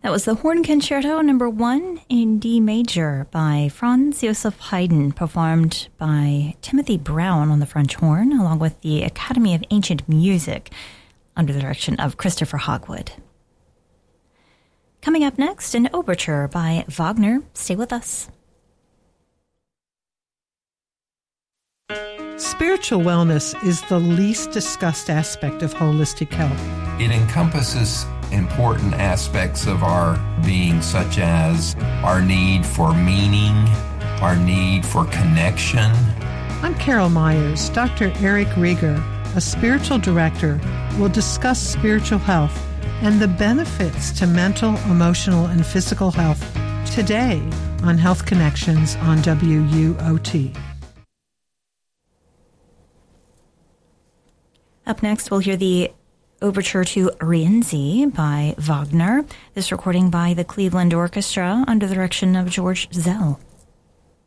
That was the Horn Concerto No. 1 in D major by Franz Joseph Haydn, performed by Timothy Brown on the French horn, along with the Academy of Ancient Music, under the direction of Christopher Hogwood. Coming up next, an overture by Wagner. Stay with us. Spiritual wellness is the least discussed aspect of holistic health. It encompasses important aspects of our being, such as our need for meaning, our need for connection. I'm Carol Myers. Dr. Eric Rieger, a spiritual director, will discuss spiritual health and the benefits to mental, emotional, and physical health today on Health Connections on WUOT. Up next, we'll hear the Overture to Rienzi by Wagner, this recording by the Cleveland Orchestra under the direction of George Zell.